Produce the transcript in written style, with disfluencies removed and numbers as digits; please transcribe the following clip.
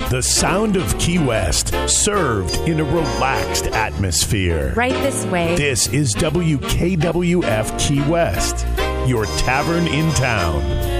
The sound of Key West, served in a relaxed atmosphere. Right this way. This is WKWF Key West, your tavern in town.